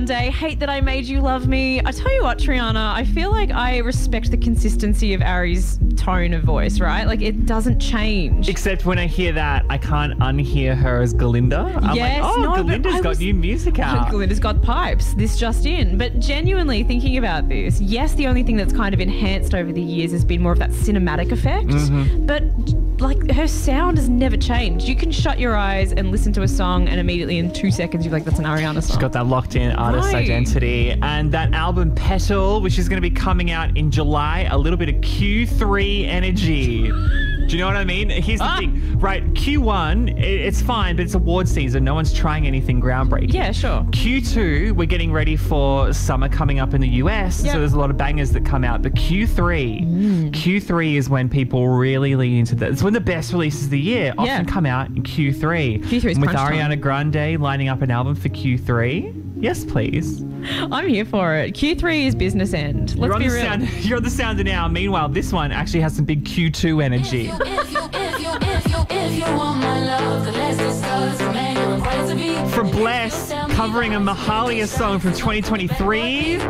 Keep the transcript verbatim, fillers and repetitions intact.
Day, Hate That I Made You Love Me. I tell you what, Triana, I feel like I respect the consistency of Ari's tone of voice, right? Like, it doesn't change. Except when I hear that, I can't unhear her as Galinda. I'm yes, like, oh, no, Galinda's got was, new music out. Galinda's got pipes. This just in. But genuinely thinking about this, yes, the only thing that's kind of enhanced over the years has been more of that cinematic effect. Mm-hmm. But, like, her sound has never changed. You can shut your eyes and listen to a song and immediately in two seconds you're like, that's an Ariana song. She's got that locked in artist right. identity. And that album Petal, which is going to be coming out in July, a little bit of Q three energy. Do you know what I mean? Here's the ah. thing. Right, Q one, it's fine, but it's award season. No one's trying anything groundbreaking. Yeah, sure. Q two, we're getting ready for summer coming up in the U S, yep. so there's a lot of bangers that come out. But Q three, mm. Q three is when people really lean into that. It's when the best releases of the year often yeah. come out in Q three. Q three is with crunch Ariana time. Grande lining up an album for Q three. Yes, please. I'm here for it. Q three is business end. Let's you're be on the real. Sound, you're on the Sounder now. Meanwhile, this one actually has some big Q two energy. If you, if you, if you, if you, if you want my love, then let's discuss the man you're required to be. From Bless, covering a Mahalia song from twenty twenty-three.